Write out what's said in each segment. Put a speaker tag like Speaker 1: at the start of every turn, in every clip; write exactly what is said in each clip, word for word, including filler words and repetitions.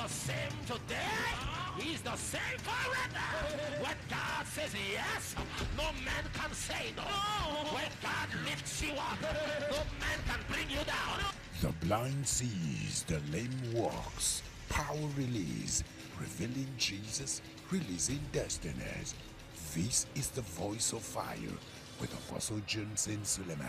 Speaker 1: the same today. He's the same forever. When God says yes, no man can say no. When God lifts you up, no man can bring you down.
Speaker 2: The blind sees, the lame walks. Power release, revealing Jesus, releasing destinies. This is the voice of fire with Apostle Johnson Suleiman.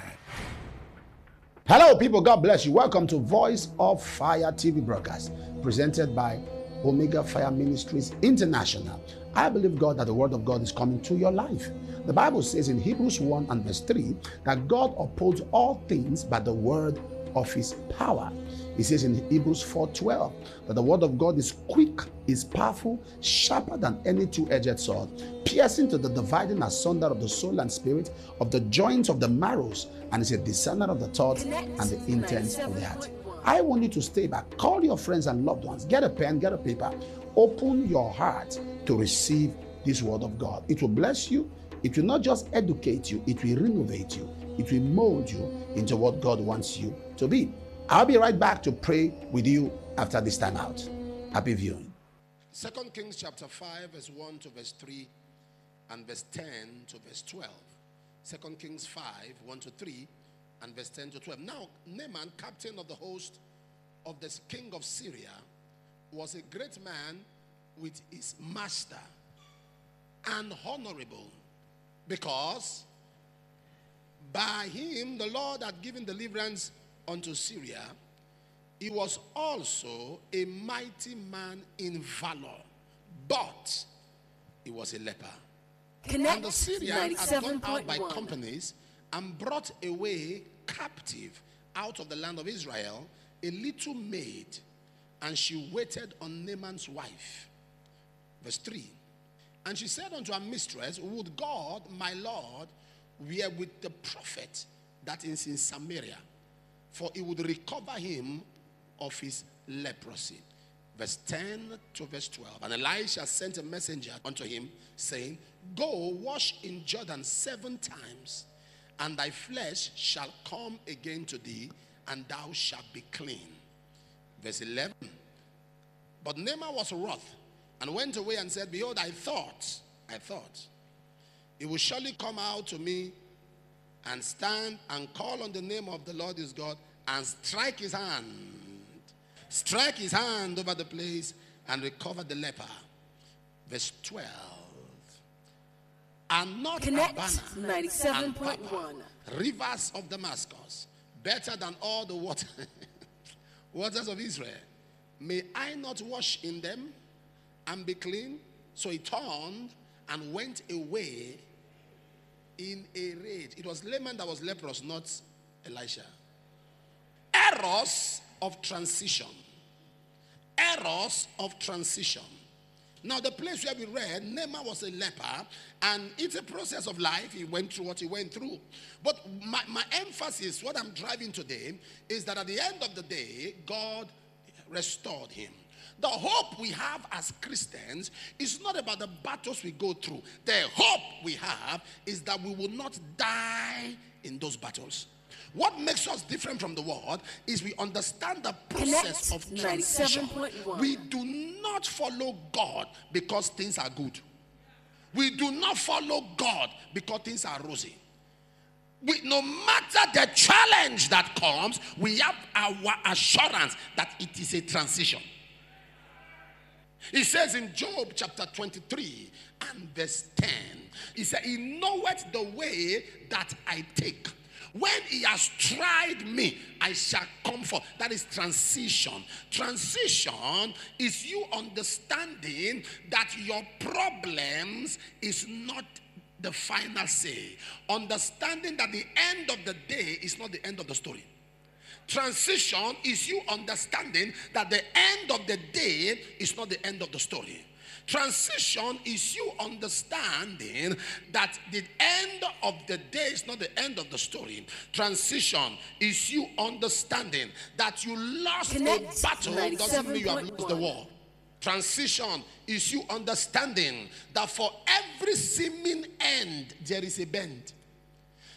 Speaker 3: Hello, people. God bless you. Welcome to Voice of Fire T V broadcast presented by Omega Fire Ministries International. I believe, God, that the word of God is coming to your life. The Bible says in Hebrews one and verse three that God upholds all things by the word of his power. It says in Hebrews four twelve that the word of God is quick, is powerful, sharper than any two-edged sword, piercing to the dividing asunder of the soul and spirit, of the joints of the marrows, and is a discerner of the thoughts and the intents of the heart. I want you to stay back. Call your friends and loved ones. Get a pen, get a paper. Open your heart to receive this word of God. It will bless you. It will not just educate you, it will renovate you. It will mold you into what God wants you to be. I'll be right back to pray with you after this time out. Happy viewing.
Speaker 4: Second Kings chapter five, verse one to verse three, and verse ten to verse twelve. Second Kings five, one to three, and verse ten to twelve. Now, Naaman, captain of the host of the king of Syria, was a great man with his master, and honorable, because by him the Lord had given deliverance unto Syria. He was also a mighty man in valor, but he was a leper.
Speaker 5: Connect
Speaker 4: And the Syrians had gone out by
Speaker 5: ninety-seven point one.
Speaker 4: companies and brought away captive out of the land of Israel a little maid, and she waited on Naaman's wife. Verse three. And she said unto her mistress, would God, my Lord, were with the prophet that is in Samaria, for he would recover him of his leprosy. Verse ten to verse twelve. And Elisha sent a messenger unto him, saying, go wash in Jordan seven times, and thy flesh shall come again to thee, and thou shalt be clean. Verse eleven. But Naaman was wroth, and went away and said, behold, I thought, I thought, he will surely come out to me and stand and call on the name of the Lord his God and strike his hand, strike his hand over the place and recover the leper. Verse twelve. And not
Speaker 5: Connect
Speaker 4: Abana
Speaker 5: ninety-seven
Speaker 4: and
Speaker 5: point
Speaker 4: Papa,
Speaker 5: one.
Speaker 4: rivers of Damascus, better than all the water, waters of Israel. May I not wash in them and be clean? So he turned and went away in a rage. It was Naaman that was leprous, not Elisha. Errors of transition. Errors of transition. Now, the place where we read, Naaman was a leper, and it's a process of life. He went through what he went through. But my, my emphasis, what I'm driving today, is that at the end of the day, God restored him. The hope we have as Christians is not about the battles we go through. The hope we have is that we will not die in those battles. What makes us different from the world is we understand the process
Speaker 5: Connect
Speaker 4: of transition.
Speaker 5: ninety-seven point one.
Speaker 4: We do not follow God because things are good. We do not follow God because things are rosy. We, no matter the challenge that comes, we have our assurance that it is a transition. He says in Job chapter twenty-three and verse ten, he said, he knoweth the way that I take. When he has tried me, I shall come forth. That is transition. Transition is you understanding that your problems is not the final say. Understanding that the end of the day is not the end of the story. Transition is you understanding that the end of the day is not the end of the story. Transition is you understanding that the end of the day is not the end of the story. Transition is you understanding that you lost
Speaker 5: Connect
Speaker 4: a battle doesn't mean you have lost the
Speaker 5: ninety-seven point one.
Speaker 4: war. Transition is you understanding that for every seeming end, there is a bend.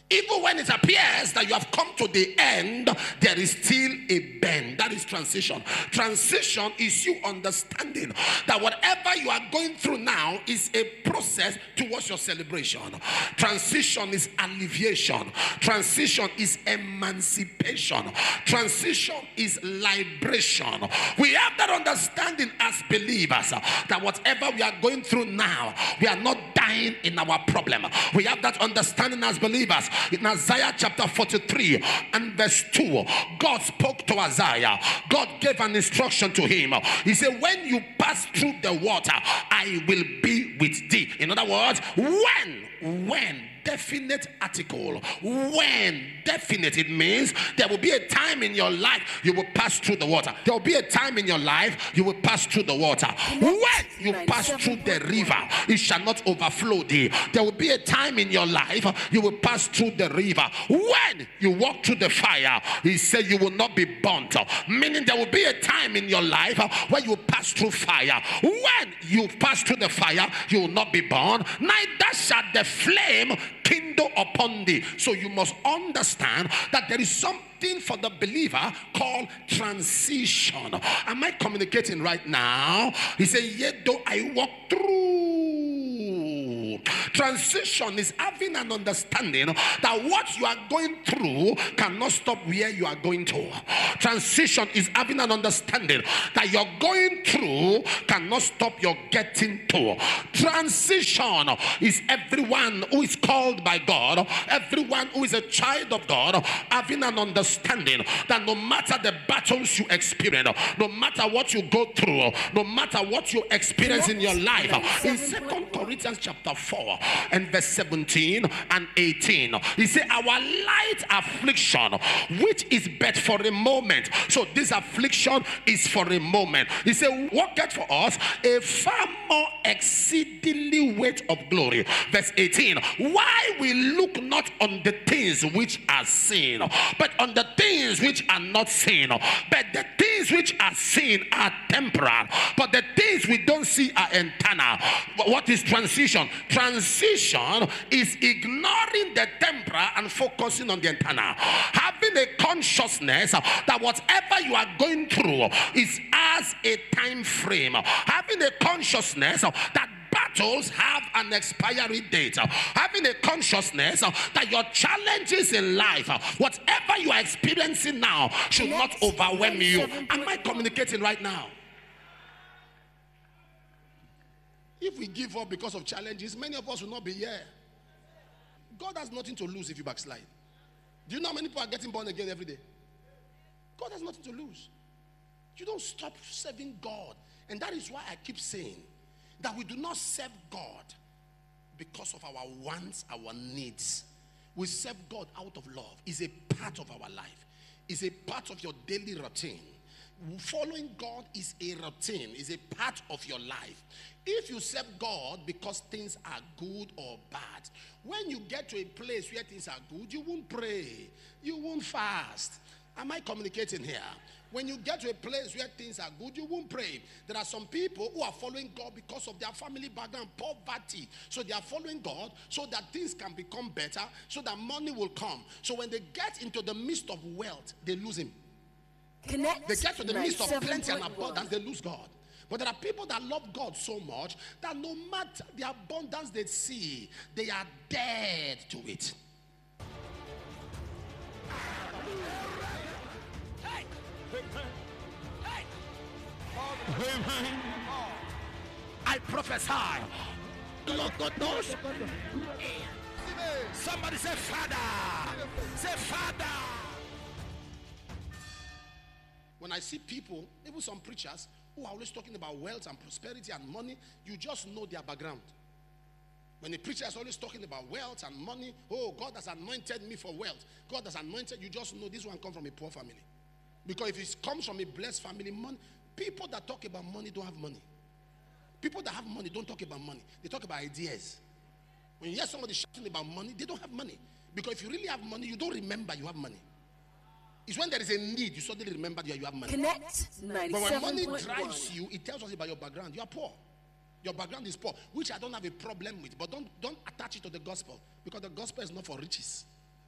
Speaker 4: Even when it appears that you have come to the end, there is still a bend. That is transition. Transition is you understanding that whatever you are going through now is a process towards your celebration. Transition is alleviation. Transition is emancipation. Transition is liberation. We have that understanding as believers that whatever we are going through now, we are not dying in our problem. We have that understanding as believers. In Isaiah chapter forty-three and verse two, God spoke to Isaiah. God gave an instruction to him. He said, when you pass through the water, I will be with thee. In other words, when, when, definite article. When definite, it means there will be a time in your life you will pass through the water. There will be a time in your life you will pass through the water. When you pass through the river, it shall not overflow thee. There will be a time in your life you will pass through the river. When you walk through the fire, he said you will not be burnt. Meaning there will be a time in your life where you pass through fire. When you pass through the fire, you will not be burned, neither shall the flame kindle upon thee. So you must understand that there is something for the believer called transition. Am I communicating right now? He said, yet though I walk through. Transition is having an understanding that what you are going through cannot stop where you are going to. Transition is having an understanding that you're going through cannot stop your getting to. Transition is everyone who is called by God, everyone who is a child of God, having an understanding that no matter the battles you experience, no matter what you go through, no matter what you experience in your life, in Second Corinthians chapter four and verse seventeen and eighteen, he said, our light affliction, which is but for a moment. So this affliction is for a moment. He said, worketh for us a far more exceedingly weight of glory. Verse eighteen, why we look not on the things which are seen, but on the things which are not seen. But the things which are seen are temporal, but the things we don't see are eternal. What is transition? Transition is ignoring the temporal and focusing on the eternal. Having a consciousness that whatever you are going through is as a time frame. Having a consciousness that battles have an expiry date. Having a consciousness that your challenges in life, whatever you are experiencing now, should not overwhelm you. Am I communicating right now? If we give up because of challenges, many of us will not be here. God has nothing to lose if you backslide. Do you know how many people are getting born again every day? God has nothing to lose. You don't stop serving God. And that is why I keep saying that we do not serve God because of our wants, our needs. We serve God out of love. It's a part of our life. It's a part of your daily routine. Following God is a routine, is a part of your life. If you serve God because things are good or bad, when you get to a place where things are good, you won't pray, you won't fast. Am I communicating here? When you get to a place where things are good, you won't pray. There are some people who are following God because of their family background, poverty. So they are following God so that things can become better, so that money will come. So when they get into the midst of wealth, they lose him. Connect. They get to the midst of plenty and abundance, they lose God. But there are people that love God so much that no matter the abundance they see, they are dead to it. Hey. Hey. I prophesy. Somebody say, Father. Say, Father. When I see people, even some preachers, who are always talking about wealth and prosperity and money, you just know their background. When a preacher is always talking about wealth and money, oh, God has anointed me for wealth. God has anointed, you just know this one comes from a poor family. Because if it comes from a blessed family, money, people that talk about money don't have money. People that have money don't talk about money. They talk about ideas. When you hear somebody shouting about money, they don't have money. Because if you really have money, you don't remember you have money. It's when there is a need, you suddenly remember that you have money. Connect ninety-seven. But when money drives you, it tells us about your background. You are poor. Your background is poor, which I don't have a problem with. But don't, don't attach it to the gospel. Because the gospel is not for riches.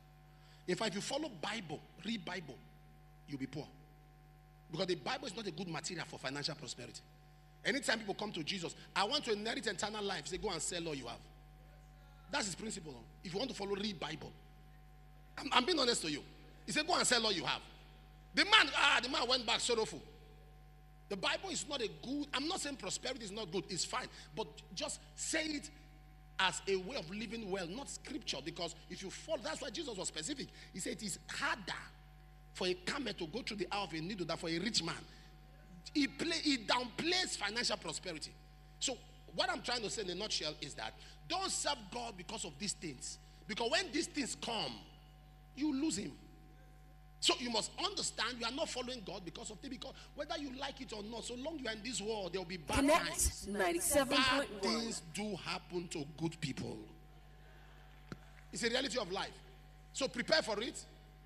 Speaker 4: In fact, if you follow Bible, read Bible, you'll be poor. Because the Bible is not a good material for financial prosperity. Anytime people come to Jesus, I want to inherit eternal life, say, go and sell all you have. That's his principle. If you want to follow, read Bible. I'm, I'm being honest to you. He said, go and sell all you have. The man, ah, the man went back sorrowful. The Bible is not a good, I'm not saying prosperity is not good, it's fine. But just say it as a way of living well, not scripture. Because if you follow, that's why Jesus was specific. He said it is harder for a camel to go through the eye of a needle than for a rich man. He, play, he downplays financial prosperity. So what I'm trying to say in a nutshell is that don't serve God because of these things. Because when these things come, you lose him. So you must understand you are not following God because of them. Because whether you like it or not, so long you are in this world, there will be bad
Speaker 5: Connect
Speaker 4: times.
Speaker 5: ninety-seven point one.
Speaker 4: Bad things do happen to good people. It's a reality of life. So prepare for it.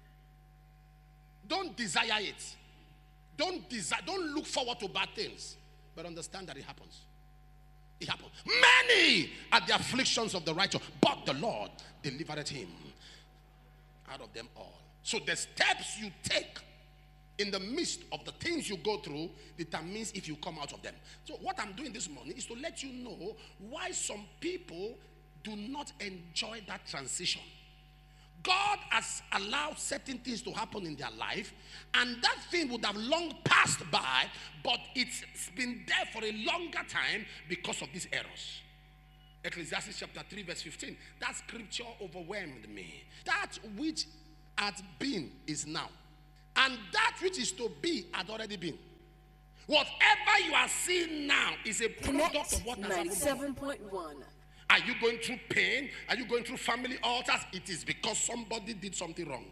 Speaker 4: Don't desire it. Don't desire, don't look forward to bad things. But understand that it happens. It happens. Many are the afflictions of the righteous, but the Lord delivered him out of them all. So the steps you take in the midst of the things you go through determines if you come out of them. So what I'm doing this morning is to let you know why some people do not enjoy that transition. God has allowed certain things to happen in their life, and that thing would have long passed by, but it's been there for a longer time because of these errors. Ecclesiastes chapter three verse fifteen. That scripture overwhelmed me. That which had been is now, and that which is to be had already been. Whatever you are seeing now is a product of what has happened.
Speaker 5: ninety-seven point one.
Speaker 4: Are you going through pain? Are you going through family altars? It is because somebody did something wrong.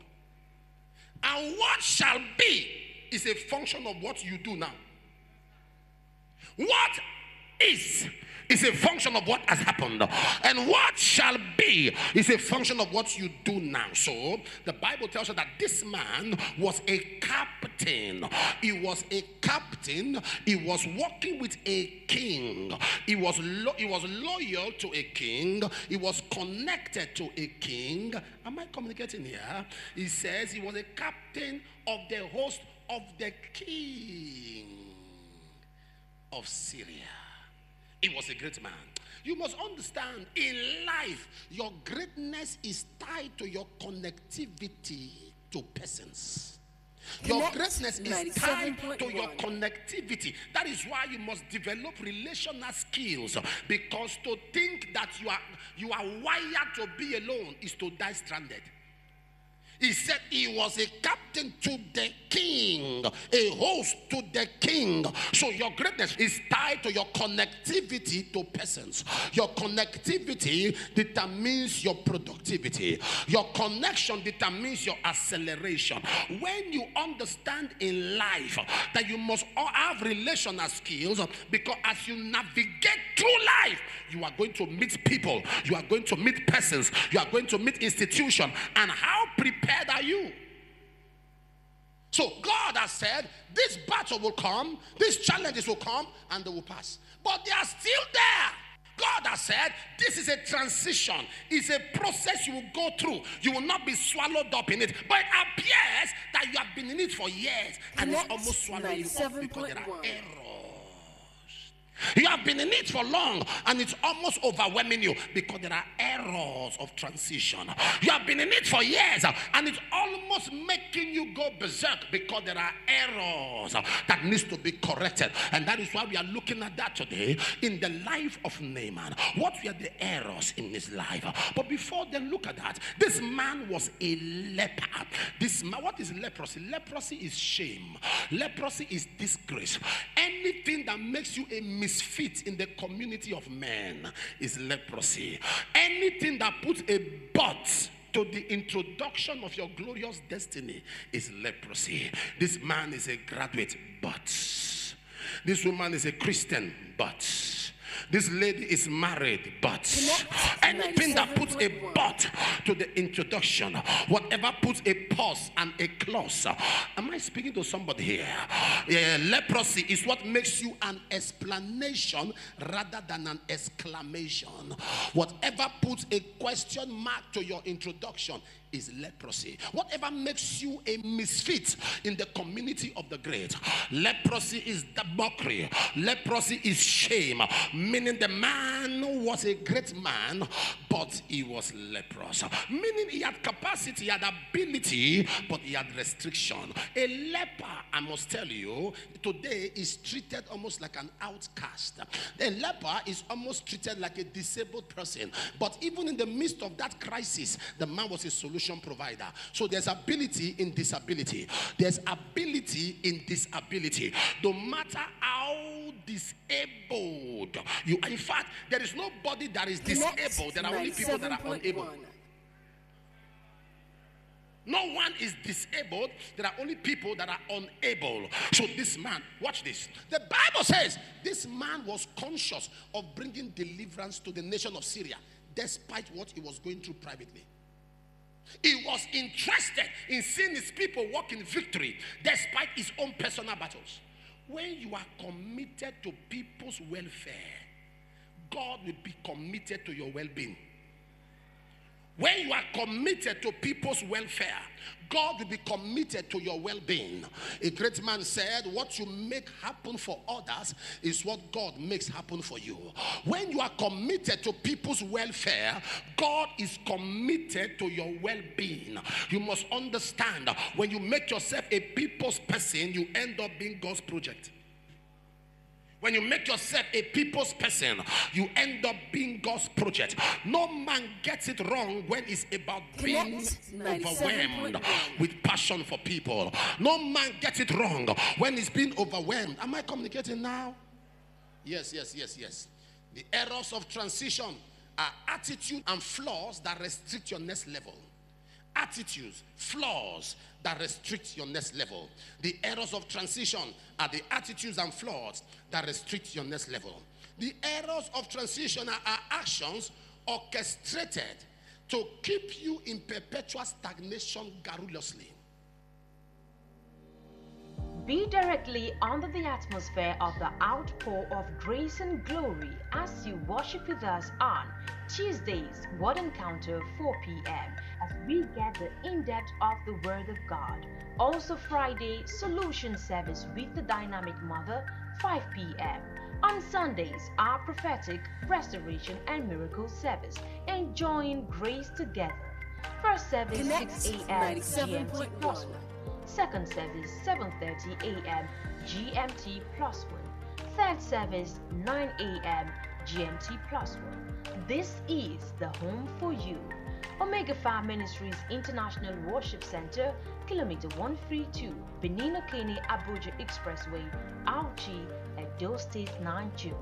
Speaker 4: And what shall be is a function of what you do now. What is is a function of what has happened, and what shall be is a function of what you do now. So the Bible tells us that this man was a captain. He was a captain. He was working with a king. He was lo- he was loyal to a king. He was connected to a king. Am I communicating here? He says he was a captain of the host of the king of Syria. He was a great man. You must understand, in life, your greatness is tied to your connectivity to persons. Your greatness is tied to your connectivity. That is why you must develop relational skills. Because to think that you are, you are wired to be alone is to die stranded. He said he was a captain to the king, a host to the king. So your greatness is tied to your connectivity to persons. Your connectivity determines your productivity. Your connection determines your acceleration. When you understand in life that you must have relational skills, because as you navigate through life, you are going to meet people, you are going to meet persons, you are going to meet institutions. And how prepared are you? So God has said this battle will come, these challenges will come, and they will pass. But they are still there. God has said this is a transition. It's a process you will go through. You will not be swallowed up in it. But it appears that you have been in it for years, and it's almost swallowed you up because there are errors. You have been in it for long, and it's almost overwhelming you because there are errors of transition. You have been in it for years, and it's almost making you go berserk because there are errors that needs to be corrected. And that is why we are looking at that today in the life of Naaman. What were the errors in his life? But before then, look at that. This man was a leper. This man, what is leprosy? Leprosy is shame. Leprosy is disgrace. Anything that makes you a misfit in the community of men is leprosy. Anything that puts a but to the introduction of your glorious destiny is leprosy. This man is a graduate, but this woman is a Christian, but this lady is married, but anything that puts a but to the introduction, whatever puts a pause and a clause. Am I speaking to somebody here? Yeah, leprosy is what makes you an explanation rather than an exclamation. Whatever puts a question mark to your introduction is leprosy. Whatever makes you a misfit in the community of the great, leprosy is the mockery. Leprosy is shame, meaning the man was a great man, but he was leprous. Meaning he had capacity, he had ability, but he had restriction. A leper, I must tell you, today is treated almost like an outcast. A leper is almost treated like a disabled person. But even in the midst of that crisis, the man was a solution provider. So there's ability in disability. There's ability in disability. No matter how disabled you are. In fact, there is nobody that is disabled. There are only people that are unable. No one is disabled. There are only people that are unable. So this man, watch this. The Bible says this man was conscious of bringing deliverance to the nation of Syria, despite what he was going through privately. He was interested in seeing his people walk in victory, despite his own personal battles. When you are committed to people's welfare, God will be committed to your well-being. When you are committed to people's welfare, God will be committed to your well-being. A great man said, what you make happen for others is what God makes happen for you. When you are committed to people's welfare, God is committed to your well-being. You must understand, when you make yourself a people's person, you end up being God's project. When you make yourself a people's person, you end up being God's project. No man gets it wrong when it's about being overwhelmed with passion for people. No man gets it wrong when he's being overwhelmed. Am I communicating now? Yes, yes, yes, yes. The errors of transition are attitude and flaws that restrict your next level. Attitudes, flaws that restrict your next level. The errors of transition are the attitudes and flaws that restrict your next level. The errors of transition are, are actions orchestrated to keep you in perpetual stagnation garrulously.
Speaker 6: Be directly under the atmosphere of the outpour of grace and glory as you worship with us on Tuesdays, Word Encounter, four p m as we get the in-depth of the Word of God. Also Friday, Solution Service with the Dynamic Mother, five p m On Sundays, our Prophetic, Restoration and Miracle Service, enjoying grace together. First service,
Speaker 5: Connect
Speaker 6: six a m G M T
Speaker 5: ninety-seven point
Speaker 6: plus
Speaker 5: one.
Speaker 6: one. Second service, seven thirty a m G M T plus one. Third service, nine a m G M T plus one. This is the home for you. Omega Fire Ministries International Worship Center, Kilometer one thirty-two, Benin Okene Abuja Expressway, Auchi, Edo State, Nigeria.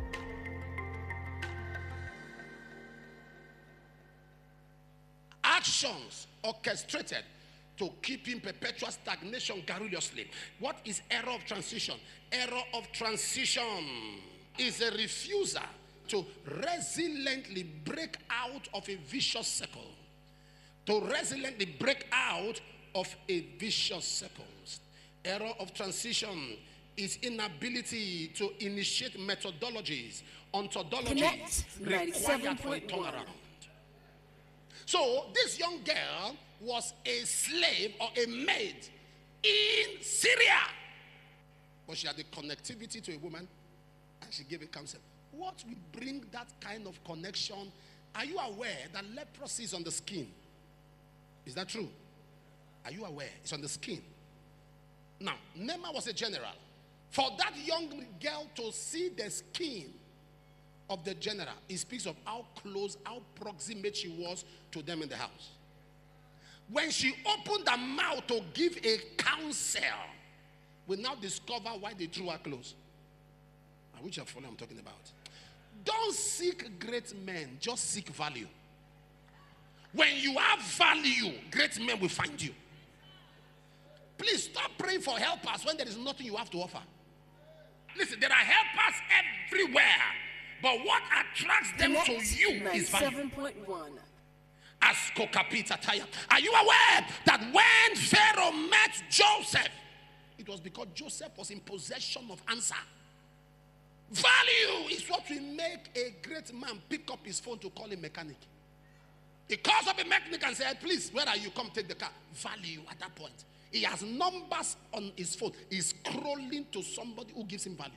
Speaker 4: Actions orchestrated to keep in perpetual stagnation garrulously. What is error of transition? Error of transition is a refusal to resiliently break out of a vicious circle. To resiliently break out of a vicious circle. Error of transition is inability to initiate methodologies, ontologies required for a turnaround. So this young girl was a slave or a maid in Syria. But she had the connectivity to a woman and she gave a counsel. What will bring that kind of connection? Are you aware that leprosy is on the skin? Is that true? Are you aware? It's on the skin. Now, Naaman was a general. For that young girl to see the skin of the general, it speaks of how close, how proximate she was to them in the house. When she opened her mouth to give a counsel, we now discover why they drew her close. I wish you follow what I'm talking about. Don't seek great men, just seek value. When you have value, great men will find you. Please stop praying for helpers when there is nothing you have to offer. Listen, there are helpers everywhere, but what attracts them
Speaker 5: Connect
Speaker 4: to you is value.
Speaker 5: ninety-seven point one.
Speaker 4: Ask Kokapita Taya. Are you aware that when Pharaoh met Joseph, it was because Joseph was in possession of answer? Value is what will make a great man pick up his phone to call a mechanic. He calls up a mechanic and said, please, where are you? Come take the car. Value at that point. He has numbers on his phone. He's scrolling to somebody who gives him value.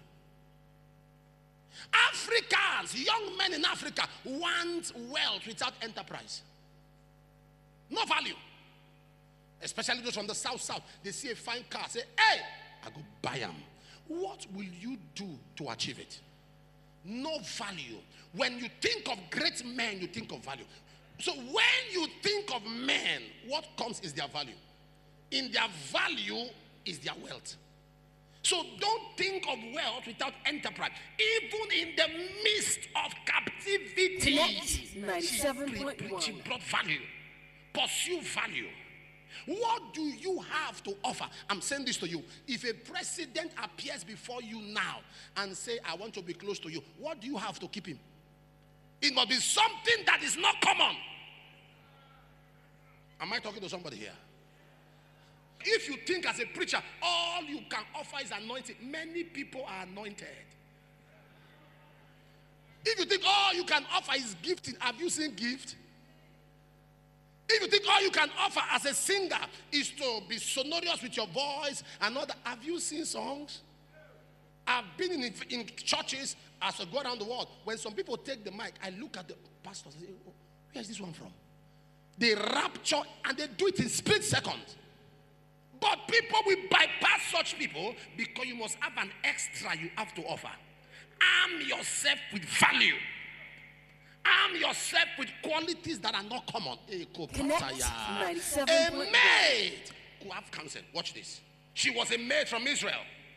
Speaker 4: Africans, young men in Africa, want wealth without enterprise. No value. Especially those from the south south. They see a fine car, say, hey, I go buy them. What will you do to achieve it? No value. When you think of great men, you think of value. So when you think of men, what comes is their value. In their value is their wealth. So don't think of wealth without enterprise. Even in the midst of captivity,
Speaker 5: ninety-seven point one.
Speaker 4: she brought value. Pursue value. What do you have to offer? I'm saying this to you. If a president appears before you now and say, I want to be close to you, what do you have to keep him? It must be something that is not common. Am I talking to somebody here? If you think as a preacher, all you can offer is anointing, many people are anointed. If you think all you can offer is gifting, have you seen gift? If you think all you can offer as a singer is to be sonorous with your voice and all that, have you seen songs? I've been in, in churches as I go around the world. When some people take the mic, I look at the pastor and say, oh, where is this one from? They rapture and they do it in split seconds. But people will bypass such people because you must have an extra you have to offer. Arm yourself with value. Arm yourself with qualities that are not common. A maid who have counsel. Watch this. She was a maid from Israel.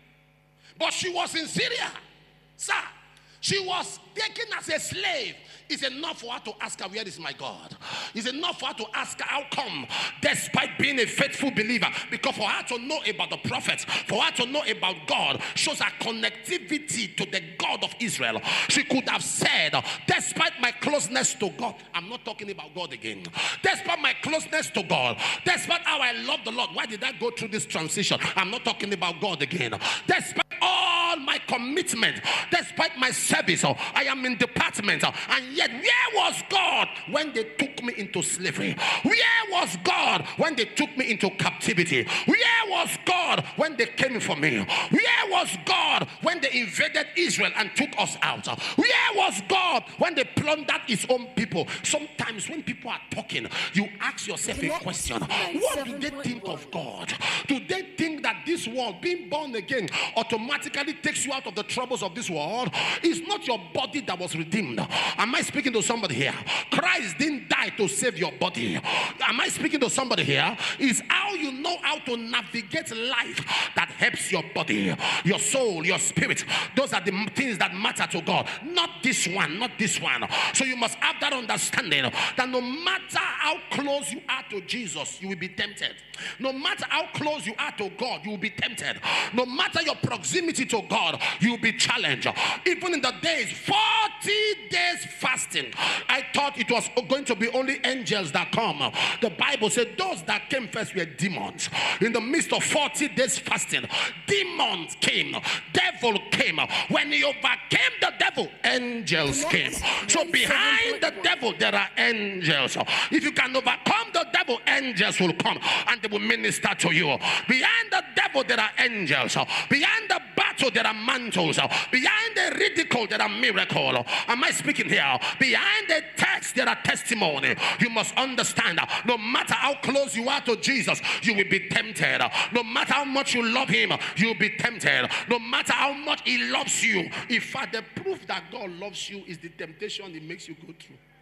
Speaker 4: But she was in Syria. Sir, she was taken as a slave. It's enough for her to ask her, where is my God? It's enough for her to ask her, how come? Despite being a faithful believer. Because for her to know about the prophets, for her to know about God, shows her connectivity to the God of Israel. She could have said, despite my closeness to God, I'm not talking about God again. Despite my closeness to God, despite how I love the Lord, why did I go through this transition? I'm not talking about God again. Despite all my commitment, despite my service, I am in department, and yet where was God when they took me into slavery? Where was God when they took me into captivity? Where was God when they came for me? Where was God when they invaded Israel and took us out? Where was God when they plundered his own people? Sometimes when people are talking, you ask yourself a question. What do they think of God? Do they think that this world, being born again, automatically takes you out of the troubles of this world? It's not your body that was redeemed. Am I speaking to somebody here? Christ didn't die to save your body. Am I speaking to somebody here? It's how you know how to navigate life that helps your body, your soul, your spirit. Those are the things that matter to God. Not this one, not this one. So you must have that understanding that no matter how close you are to Jesus, you will be tempted. No matter how close you are to God, you will be tempted. No matter your proximity to God, you will be challenged. Even in the days, forty days fasting, I thought it was going to be only angels that come. The Bible said those that came first were demons. In the midst of forty days fasting, demons came, devil came. When he overcame the devil, angels came. So behind the devil there are angels. If you can overcome the devil, angels will come and they will minister to you. Behind the devil there are angels. Behind the battle there are mantles. Behind the ridicule there are miracles. Am I speaking here? Behind the text there are testimony. You must understand that no matter how close you are to Jesus, you will be tempted. No matter how much you love him, you will be tempted. No matter how much he loves you, in fact the proof that God loves you is the temptation he makes you go through.